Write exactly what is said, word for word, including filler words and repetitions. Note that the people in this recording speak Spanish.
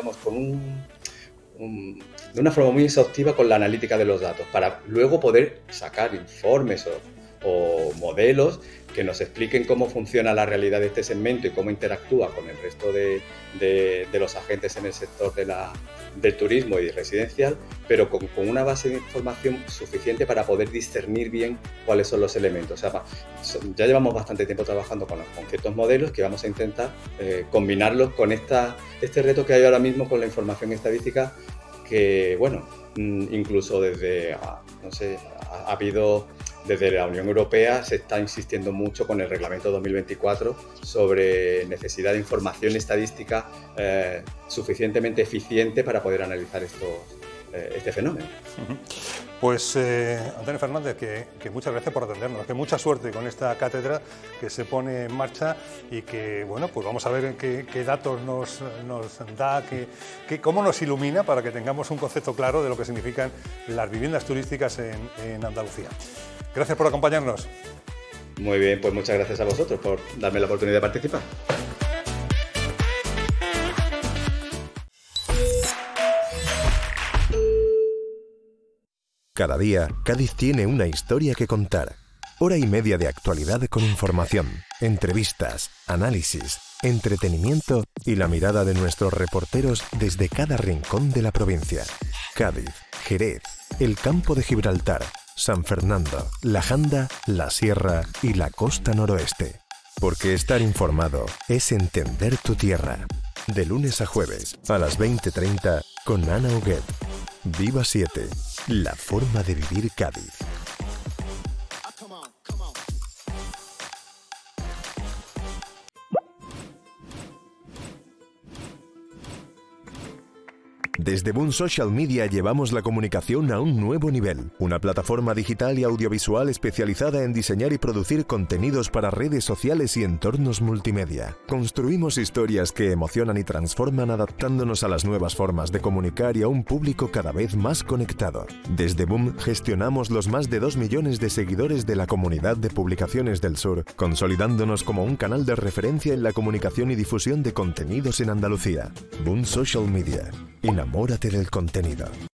digamos, con un, un, de una forma muy exhaustiva con la analítica de los datos, para luego poder sacar informes o, o modelos que nos expliquen cómo funciona la realidad de este segmento y cómo interactúa con el resto de, de, de los agentes en el sector de la, del turismo y residencial, pero con, con una base de información suficiente para poder discernir bien cuáles son los elementos. O sea, ya llevamos bastante tiempo trabajando con, con ciertos modelos que vamos a intentar eh, combinarlos con esta, este reto que hay ahora mismo con la información estadística, que, bueno, incluso desde, no sé, ha, ha habido... Desde la Unión Europea se está insistiendo mucho con el Reglamento dos mil veinticuatro sobre necesidad de información estadística eh, suficientemente eficiente para poder analizar estos, eh, este fenómeno. Uh-huh. Pues eh, Antonio Fernández, que, que muchas gracias por atendernos, que mucha suerte con esta cátedra que se pone en marcha y que, bueno, pues vamos a ver qué, qué datos nos, nos da, qué, qué, cómo nos ilumina para que tengamos un concepto claro de lo que significan las viviendas turísticas en, en Andalucía. Gracias por acompañarnos. Muy bien, pues muchas gracias a vosotros por darme la oportunidad de participar. Cada día, Cádiz tiene una historia que contar. Hora y media de actualidad con información, entrevistas, análisis, entretenimiento y la mirada de nuestros reporteros desde cada rincón de la provincia. Cádiz, Jerez, el Campo de Gibraltar, San Fernando, La Janda, La Sierra y la costa noroeste. Porque estar informado es entender tu tierra. De lunes a jueves, a las veinte treinta, con Ana Huguet. Viva siete, la forma de vivir Cádiz. Desde Boom Social Media llevamos la comunicación a un nuevo nivel. Una plataforma digital y audiovisual especializada en diseñar y producir contenidos para redes sociales y entornos multimedia. Construimos historias que emocionan y transforman adaptándonos a las nuevas formas de comunicar y a un público cada vez más conectado. Desde Boom gestionamos los más de dos millones de seguidores de la comunidad de publicaciones del sur, consolidándonos como un canal de referencia en la comunicación y difusión de contenidos en Andalucía. Boom Social Media. Enamórate del contenido.